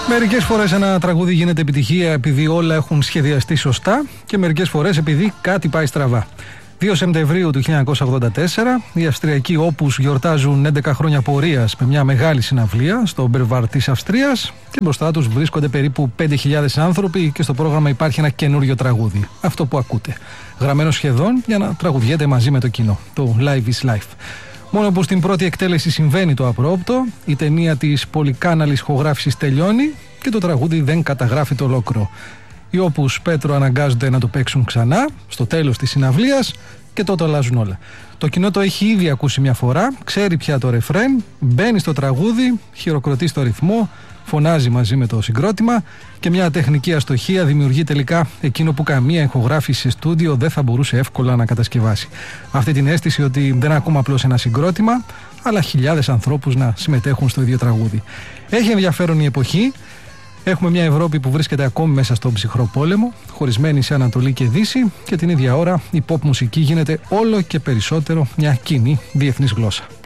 Μερικές φορές ένα τραγούδι γίνεται επιτυχία επειδή όλα έχουν σχεδιαστεί σωστά και μερικές φορές επειδή κάτι πάει στραβά. 2 Σεπτεμβρίου του 1984, οι Αυστριακοί Opus γιορτάζουν 11 χρόνια πορείας με μια μεγάλη συναυλία στο Μπερβάρ της Αυστρίας και μπροστά τους βρίσκονται περίπου 5.000 άνθρωποι και στο πρόγραμμα υπάρχει ένα καινούριο τραγούδι. Αυτό που ακούτε. Γραμμένο σχεδόν για να τραγουδιέται μαζί με το κοινό. Το Live is Life. Μόνο που στην πρώτη εκτέλεση συμβαίνει το απρόοπτο, η ταινία της πολυκάναλης ηχογράφησης τελειώνει και το τραγούδι δεν καταγράφει το ολόκληρο. Οι Opus Πέτρο αναγκάζονται να το παίξουν ξανά στο τέλος της συναυλίας και τότε αλλάζουν όλα. Το κοινό το έχει ήδη ακούσει μια φορά, ξέρει πια το ρεφρέν, μπαίνει στο τραγούδι, χειροκροτεί στο ρυθμό, φωνάζει μαζί με το συγκρότημα και μια τεχνική αστοχία δημιουργεί τελικά εκείνο που καμία ηχογράφηση σε στούντιο δεν θα μπορούσε εύκολα να κατασκευάσει. Αυτή την αίσθηση ότι δεν ακούμε απλώς ένα συγκρότημα, αλλά χιλιάδες ανθρώπους να συμμετέχουν στο ίδιο τραγούδι. Έχει ενδιαφέρον η εποχή. Έχουμε μια Ευρώπη που βρίσκεται ακόμη μέσα στον ψυχρό πόλεμο, χωρισμένη σε Ανατολή και Δύση, και την ίδια ώρα η pop μουσική γίνεται όλο και περισσότερο μια κοινή διεθνής γλώσσα.